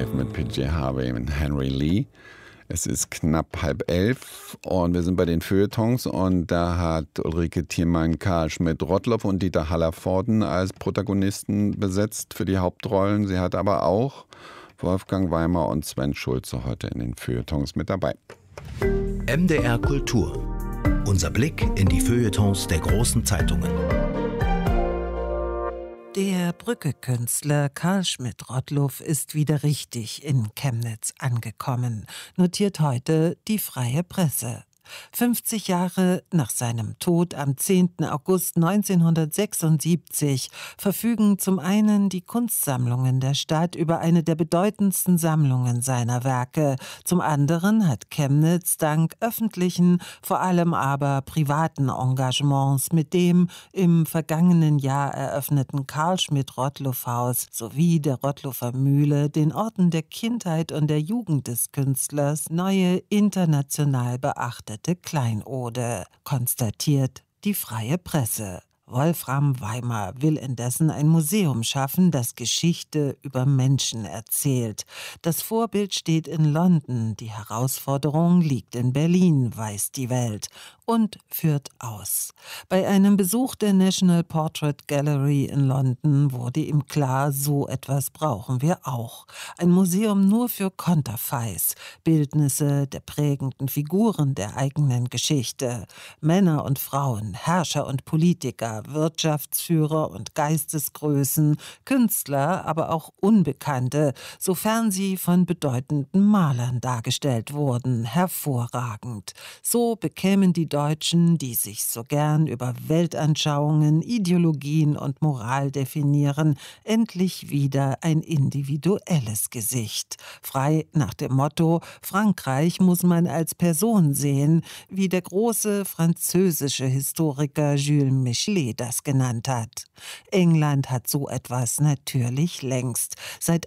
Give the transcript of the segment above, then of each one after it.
Live mit PJ Harvey und Henry Lee. Es ist knapp 10:30 und wir sind bei den Feuilletons und da hat Ulrike Thiemann, Karl Schmidt-Rottluff und Dieter Hallervorden als Protagonisten besetzt für die Hauptrollen. Sie hat aber auch Wolfgang Weimar und Sven Schulze heute in den Feuilletons mit dabei. MDR Kultur. Unser Blick in die Feuilletons der großen Zeitungen. Der Brücke-Künstler Karl Schmidt-Rottluff ist wieder richtig in Chemnitz angekommen, notiert heute die Freie Presse. 50 Jahre nach seinem Tod am 10. August 1976 verfügen zum einen die Kunstsammlungen der Stadt über eine der bedeutendsten Sammlungen seiner Werke. Zum anderen hat Chemnitz dank öffentlichen, vor allem aber privaten Engagements mit dem im vergangenen Jahr eröffneten Karl-Schmidt-Rottluff-Haus sowie der Rottluffer Mühle, den Orten der Kindheit und der Jugend des Künstlers, neue international beachtete Kleinode, konstatiert die Freie Presse. Wolfram Weimar will indessen ein Museum schaffen, das Geschichte über Menschen erzählt. Das Vorbild steht in London, die Herausforderung liegt in Berlin, weiß die Welt, und führt aus. Bei einem Besuch der National Portrait Gallery in London wurde ihm klar, so etwas brauchen wir auch. Ein Museum nur für Konterfeis, Bildnisse der prägenden Figuren der eigenen Geschichte. Männer und Frauen, Herrscher und Politiker, Wirtschaftsführer und Geistesgrößen, Künstler, aber auch Unbekannte, sofern sie von bedeutenden Malern dargestellt wurden, hervorragend. So bekämen die Deutschen, die sich so gern über Weltanschauungen, Ideologien und Moral definieren, endlich wieder ein individuelles Gesicht. Frei nach dem Motto, Frankreich muss man als Person sehen, wie der große französische Historiker Jules Michelet das genannt hat. England hat so etwas natürlich längst, seit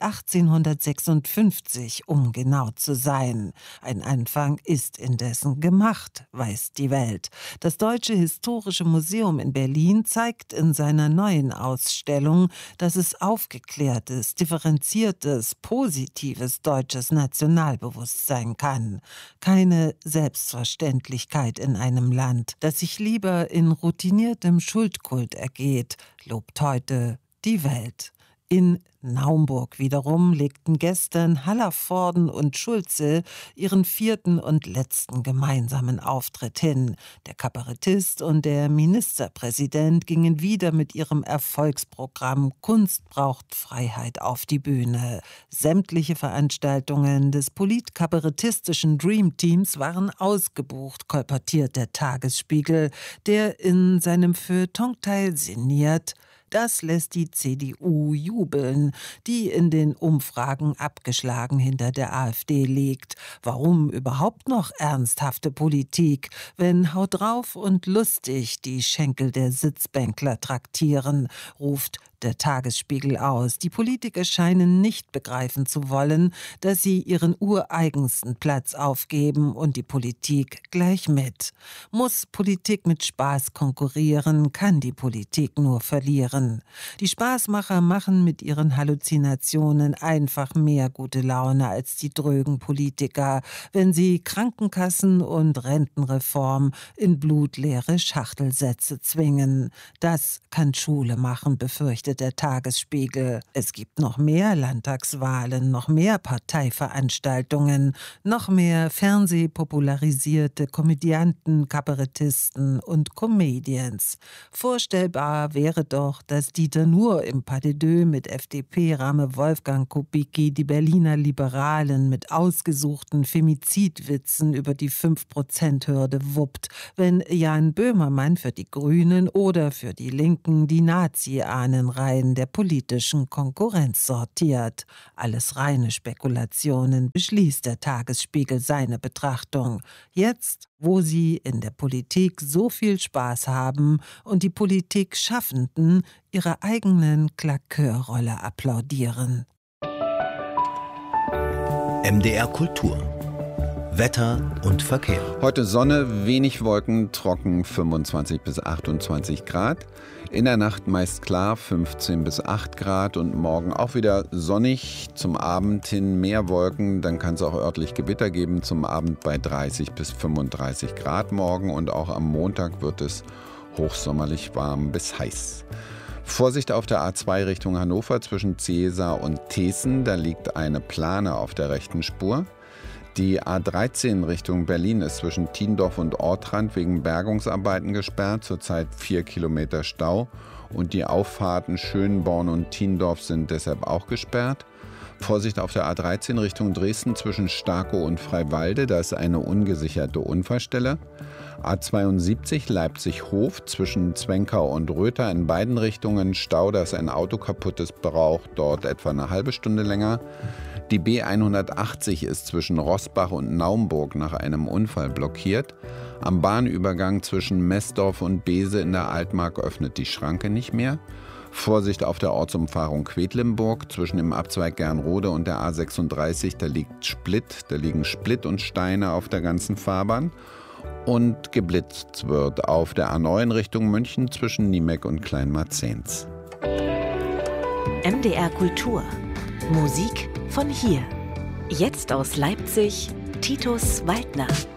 1856, um genau zu sein. Ein Anfang ist indessen gemacht, weiß die Welt. Das Deutsche Historische Museum in Berlin zeigt in seiner neuen Ausstellung, dass es aufgeklärtes, differenziertes, positives deutsches Nationalbewusstsein kann. Keine Selbstverständlichkeit in einem Land, das sich lieber in routiniertem Schuldkult ergeht, lobt heute die Welt. In Naumburg wiederum legten gestern Hallervorden und Schulze ihren 4. und letzten gemeinsamen Auftritt hin. Der Kabarettist und der Ministerpräsident gingen wieder mit ihrem Erfolgsprogramm Kunst braucht Freiheit auf die Bühne. Sämtliche Veranstaltungen des politkabarettistischen Dream Teams waren ausgebucht, kolportiert der Tagesspiegel, der in seinem Feuilletonteil sinniert: Das lässt die CDU jubeln, die in den Umfragen abgeschlagen hinter der AfD liegt. Warum überhaupt noch ernsthafte Politik, wenn Haut drauf und lustig die Schenkel der Sitzbänkler traktieren, ruft der Tagesspiegel aus. Die Politiker scheinen nicht begreifen zu wollen, dass sie ihren ureigensten Platz aufgeben und die Politik gleich mit. Muss Politik mit Spaß konkurrieren, kann die Politik nur verlieren. Die Spaßmacher machen mit ihren Halluzinationen einfach mehr gute Laune als die drögen Politiker, wenn sie Krankenkassen und Rentenreform in blutleere Schachtelsätze zwingen. Das kann Schule machen, befürchtet der Tagesspiegel. Es gibt noch mehr Landtagswahlen, noch mehr Parteiveranstaltungen, noch mehr fernsehpopularisierte Komödianten, Kabarettisten und Comedians. Vorstellbar wäre doch, dass Dieter Nuhr im Pas de Deux mit FDP-Rame Wolfgang Kubicki die Berliner Liberalen mit ausgesuchten Femizidwitzen über die 5%-Hürde wuppt, wenn Jan Böhmermann für die Grünen oder für die Linken die Nazi-Ahnenreihen der politischen Konkurrenz sortiert. Alles reine Spekulationen, beschließt der Tagesspiegel seine Betrachtung. Jetzt, wo sie in der Politik so viel Spaß haben und die Politik-Schaffenden ihrer eigenen Klakeurrolle applaudieren. MDR Kultur. Wetter und Verkehr. Heute Sonne, wenig Wolken, trocken 25 bis 28 Grad. In der Nacht meist klar 15 bis 8 Grad und morgen auch wieder sonnig. Zum Abend hin mehr Wolken, dann kann es auch örtlich Gewitter geben. Zum Abend bei 30 bis 35 Grad morgen und auch am Montag wird es hochsommerlich warm bis heiß. Vorsicht auf der A2 Richtung Hannover zwischen Zehsa und Teeßen, da liegt eine Plane auf der rechten Spur. Die A13 Richtung Berlin ist zwischen Tiendorf und Ortrand wegen Bergungsarbeiten gesperrt, zurzeit 4 Kilometer Stau. Und die Auffahrten Schönborn und Tiendorf sind deshalb auch gesperrt. Vorsicht auf der A13 Richtung Dresden zwischen Starkow und Freiwalde, da ist eine ungesicherte Unfallstelle. A72 Leipzig-Hof zwischen Zwenkau und Röther in beiden Richtungen Stau, da ist ein Auto kaputt ist, braucht dort etwa eine halbe Stunde länger. Die B180 ist zwischen Roßbach und Naumburg nach einem Unfall blockiert. Am Bahnübergang zwischen Messdorf und Bese in der Altmark öffnet die Schranke nicht mehr. Vorsicht auf der Ortsumfahrung Quedlinburg zwischen dem Abzweig Gernrode und der A36, da liegen Split und Steine auf der ganzen Fahrbahn. Und geblitzt wird auf der A9 Richtung München zwischen Niemeck und Kleinmarzens. MDR Kultur. Musik von hier. Jetzt aus Leipzig, Titus Waldner.